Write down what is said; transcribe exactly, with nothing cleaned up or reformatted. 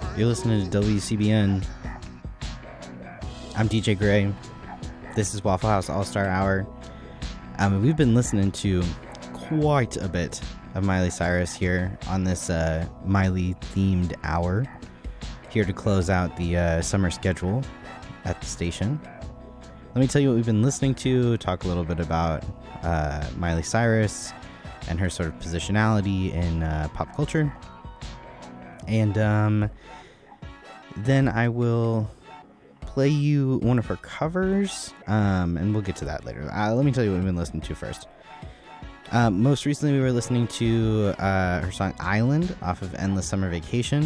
You're listening to W C B N. I'm D J Gray. This is Waffle House All-Star Hour. Um, we've been listening to quite a bit of Miley Cyrus here on this uh, Miley-themed hour. Here to close out the uh, summer schedule at the station. Let me tell you what we've been listening to, talk a little bit about uh, Miley Cyrus and her sort of positionality in uh, pop culture. And um, then I will play you one of her covers, um, and we'll get to that later. Uh, let me tell you what we've been listening to first. Um, most recently, we were listening to uh, her song Island off of Endless Summer Vacation.